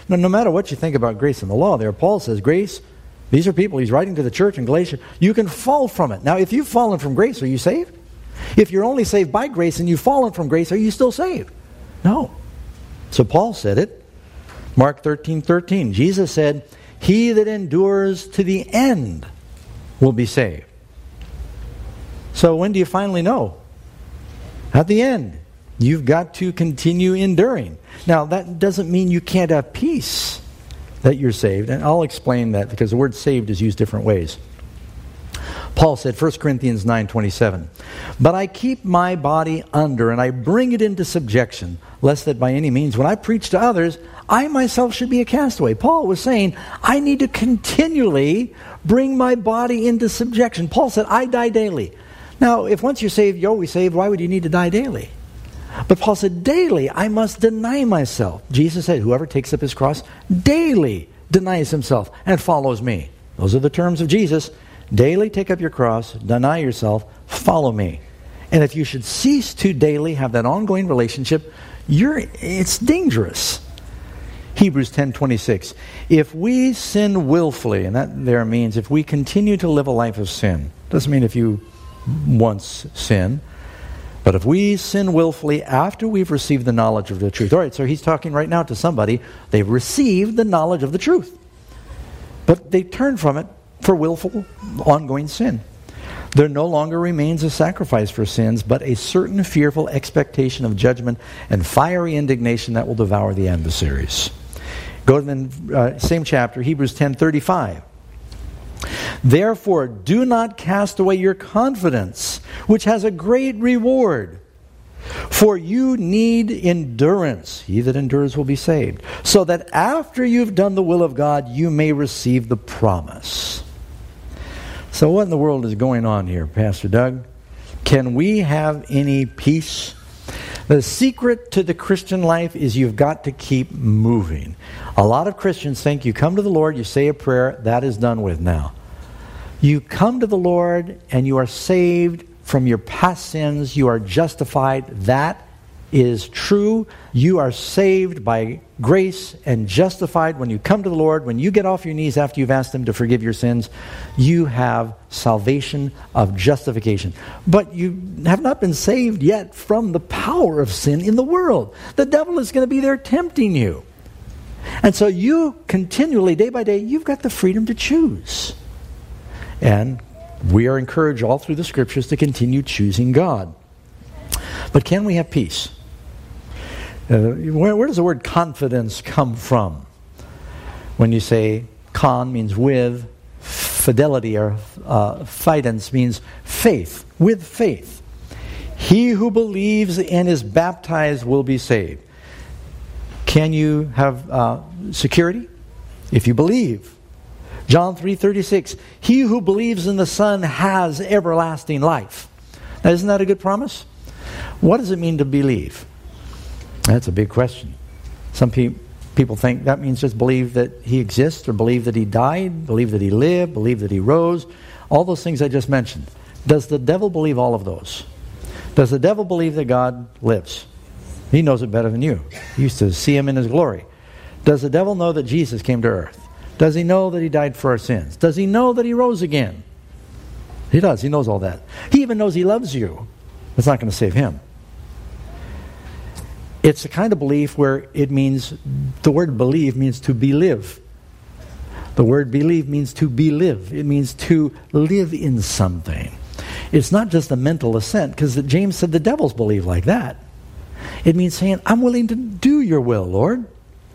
No matter what you think about grace and the law there, Paul says grace, these are people, he's writing to the church in Galatia, you can fall from it. Now, if you've fallen from grace, are you saved? If you're only saved by grace and you've fallen from grace, are you still saved? No. So Paul said it. Mark 13:13. Jesus said, he that endures to the end will be saved. So when do you finally know? At the end. You've got to continue enduring. Now, that doesn't mean you can't have peace that you're saved. And I'll explain that because the word saved is used different ways. Paul said, 1 Corinthians 9:27, but I keep my body under and I bring it into subjection, lest that by any means when I preach to others, I myself should be a castaway. Paul was saying, I need to continually bring my body into subjection. Paul said, I die daily. Now, if once you're saved, you're always saved, why would you need to die daily? But Paul said, daily I must deny myself. Jesus said, whoever takes up his cross daily denies himself and follows me. Those are the terms of Jesus. Daily take up your cross, deny yourself, follow me. And if you should cease to daily have that ongoing relationship, it's dangerous. Hebrews 10:26. If we sin willfully, and that there means if we continue to live a life of sin, doesn't mean if you once sin, but if we sin willfully after we've received the knowledge of the truth. All right, so he's talking right now to somebody. They've received the knowledge of the truth, but they turn from it for willful, ongoing sin. There no longer remains a sacrifice for sins, but a certain fearful expectation of judgment and fiery indignation that will devour the adversaries. Go to the same chapter, Hebrews 10:35. Therefore, do not cast away your confidence, which has a great reward. For you need endurance. He that endures will be saved. So that after you've done the will of God, you may receive the promise. So what in the world is going on here, Pastor Doug? Can we have any peace? The secret to the Christian life is you've got to keep moving. A lot of Christians think you come to the Lord, you say a prayer, that is done with now. You come to the Lord and you are saved from your past sins. You are justified. That is true. You are saved by grace and justified when you come to the Lord. When you get off your knees after you've asked Him to forgive your sins, you have salvation of justification. But you have not been saved yet from the power of sin in the world. The devil is going to be there tempting you. And so you continually, day by day, you've got the freedom to choose. And we are encouraged all through the Scriptures to continue choosing God. But can we have peace? Where does the word confidence come from? When you say con means with, fidelity or fidens means faith, with faith. He who believes and is baptized will be saved. Can you have security? If you believe. John 3:36, he who believes in the Son has everlasting life. Now, isn't that a good promise? What does it mean to believe? That's a big question. Some people think that means just believe that He exists, or believe that He died, believe that He lived, believe that He rose. All those things I just mentioned. Does the devil believe all of those? Does the devil believe that God lives? He knows it better than you. You used to see Him in His glory. Does the devil know that Jesus came to earth? Does he know that He died for our sins? Does he know that He rose again? He does. He knows all that. He even knows He loves you. It's not going to save him. It's a kind of belief where it means, the word believe means to believe. The word believe means to believe. It means to live in something. It's not just a mental assent, because James said the devils believe like that. It means saying, I'm willing to do your will, Lord.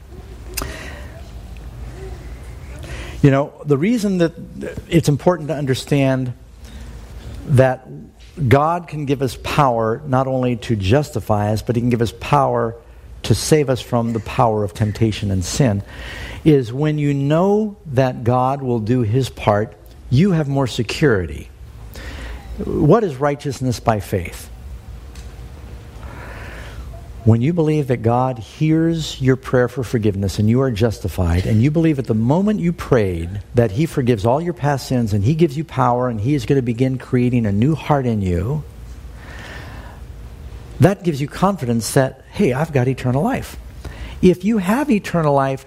You know, the reason that it's important to understand that God can give us power not only to justify us, but He can give us power to save us from the power of temptation and sin, is when you know that God will do His part, you have more security. What is righteousness by faith? When you believe that God hears your prayer for forgiveness and you are justified, and you believe at the moment you prayed that He forgives all your past sins and He gives you power and He is going to begin creating a new heart in you, that gives you confidence that, hey, I've got eternal life. If you have eternal life,